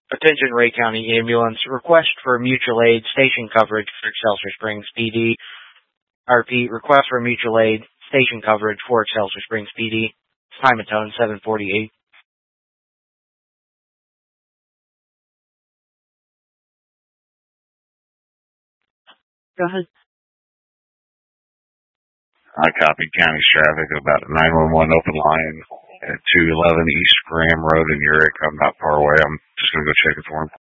Attention Ray County Ambulance. Request for mutual aid station coverage for Excelsior Springs PD. I repeat, request for mutual aid station coverage for Excelsior Springs PD. Time of tone 7:48. Go ahead. I copied county's traffic about a 911 open line at 211 East Graham Road in Urick. I'm not far away. I'm just going to go check it for him.